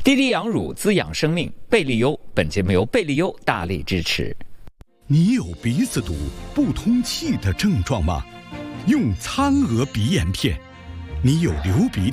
滴滴养乳滋养生命，贝利优。本节目由贝利优大力支持。 你有鼻子堵、不通气的症状吗？用苍娥鼻炎片。你有流鼻